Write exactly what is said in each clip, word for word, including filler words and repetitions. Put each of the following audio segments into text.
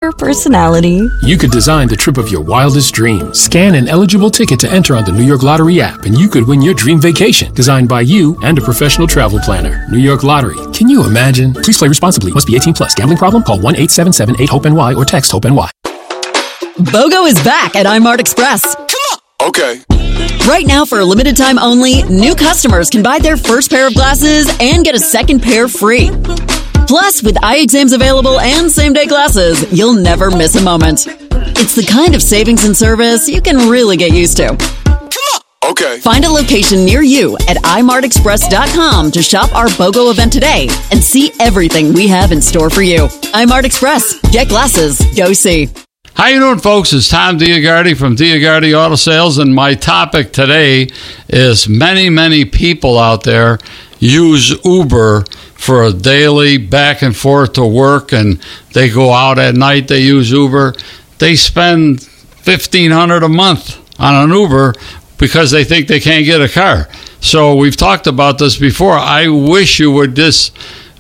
your personality. You could design the trip of your wildest dreams. Scan an eligible ticket to enter on the New York Lottery app, and you could win your dream vacation, designed by you and a professional travel planner. New York Lottery. Can you imagine? Please play responsibly. Must be eighteen plus. Gambling problem? Call one eight seven seven eight hope N Y or text HOPE-N Y. BOGO is back at iMart Express. Come on. Okay. Right now, for a limited time only, new customers can buy their first pair of glasses and get a second pair free. Plus, with eye exams available and same-day glasses, you'll never miss a moment. It's the kind of savings and service you can really get used to. Okay. Find a location near you at i mart express dot com to shop our BOGO event today and see everything we have in store for you. iMart Express. Get glasses. Go see. How you doing, folks? It's Tom Diagardi from Diagardi Auto Sales, and my topic today is many, many people out there use Uber for a daily back and forth to work, and they go out at night, they use Uber. They spend fifteen hundred dollars a month on an Uber because they think they can't get a car. So we've talked about this before. I wish you would just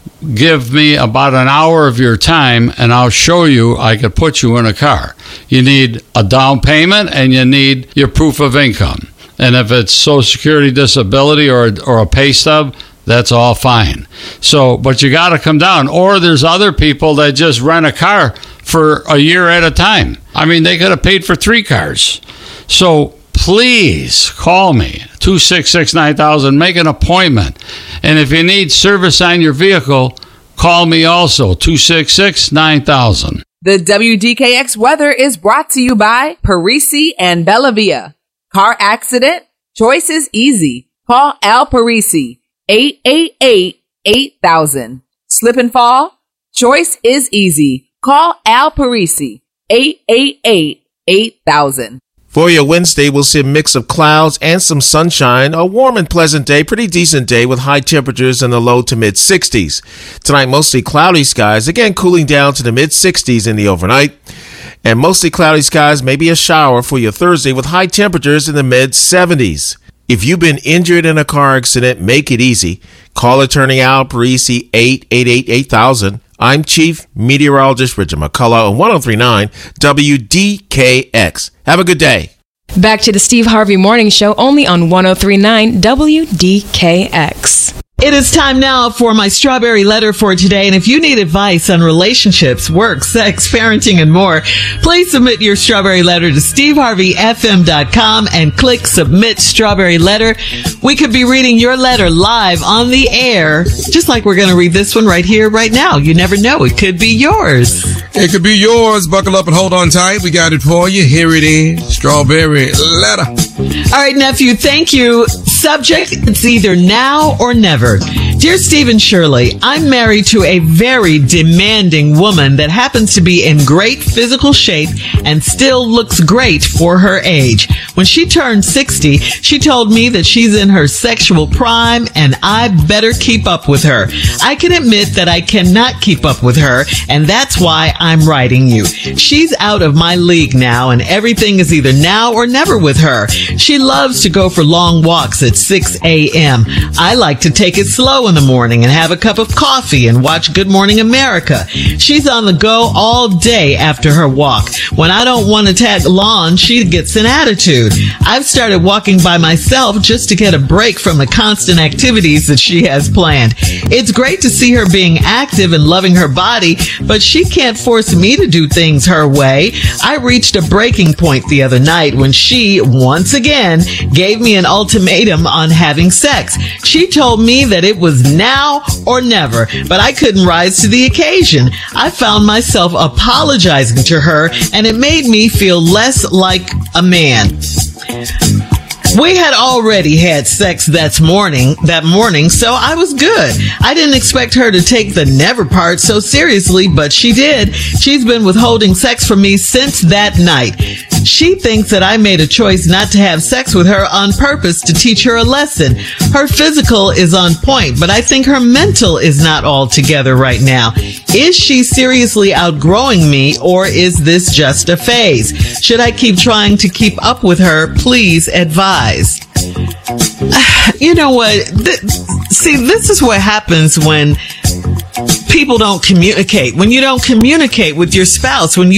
give me about an hour of your time, and I'll show you I could put you in a car. You need a down payment, and you need your proof of income. And if it's Social Security, disability, or, or a pay stub, that's all fine. So, but you got to come down. Or there's other people that just rent a car for a year at a time. I mean, they could have paid for three cars. So please call me, two six six, nine thousand, make an appointment. And if you need service on your vehicle, call me also, two six six, nine thousand. The W D K X weather is brought to you by Parisi and Bellavia. Car accident? Choice is easy. Call Al Parisi, eight eight eight, eight thousand. Slip and fall? Choice is easy. Call Al Parisi, eight eight eight, eight thousand. For your Wednesday, we'll see a mix of clouds and some sunshine. A warm and pleasant day, pretty decent day with high temperatures in the low to mid sixties. Tonight, mostly cloudy skies, again cooling down to the mid sixties in the overnight. And mostly cloudy skies, maybe a shower for your Thursday with high temperatures in the mid seventies. If you've been injured in a car accident, make it easy. Call attorney Al Parisi, eight eight eight, eight thousand. I'm Chief Meteorologist Richard McCullough on one oh three point nine W D K X. Have a good day. Back to the Steve Harvey Morning Show, only on one oh three point nine W D K X. It is time now for my strawberry letter for today. And if you need advice on relationships, work, sex, parenting, and more, please submit your strawberry letter to steve harvey f m dot com and click Submit Strawberry Letter. We could be reading your letter live on the air, just like we're going to read this one right here, right now. You never know. It could be yours. It could be yours. Buckle up and hold on tight. We got it for you. Here it is. Strawberry letter. All right, nephew. Thank you. Subject, it's either now or never. Dear Steve and Shirley, I'm married to a very demanding woman that happens to be in great physical shape and still looks great for her age. When she turned sixty, she told me that she's in her sexual prime and I better keep up with her. I can admit that I cannot keep up with her, and that's why I'm writing you. She's out of my league now, and everything is either now or never with her. She loves to go for long walks at six a.m. I like to take it slow in the morning and have a cup of coffee and watch Good Morning America. She's on the go all day after her walk. When I don't want to tag along, she gets an attitude. I've started walking by myself just to get a break from the constant activities that she has planned. It's great to see her being active and loving her body, but she can't force me to do things her way. I reached a breaking point the other night when she, once again, gave me an ultimatum on having sex. She told me that it was now or never, but I couldn't rise to the occasion. I found myself apologizing to her, and it made me feel less like a man. We had already had sex that morning, that morning, so I was good. I didn't expect her to take the never part so seriously, but she did. She's been withholding sex from me since that night. She thinks that I made a choice not to have sex with her on purpose to teach her a lesson. Her physical is on point, but I think her mental is not all together right now. Is she seriously outgrowing me, or is this just a phase? Should I keep trying to keep up with her? Please advise. You know what? Th- see, this is what happens when people don't communicate. When you don't communicate with your spouse, when you